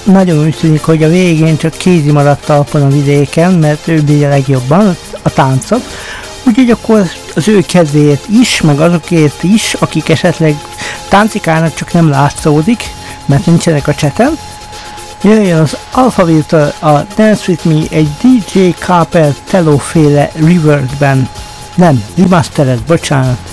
nagyon úgy tűnik, hogy a végén csak Kézi maradt talpon a vidéken, mert ő bírja legjobban a táncot. Úgyhogy akkor az ő kedvéért is, meg azokért is, akik esetleg táncikálnak, csak nem látszódik, mert nincsenek a cseten. Jöjjön az Alphaville-től a Dance With Me egy DJ Carper Tello féle reverbben. Nem, remastered, bocsánat.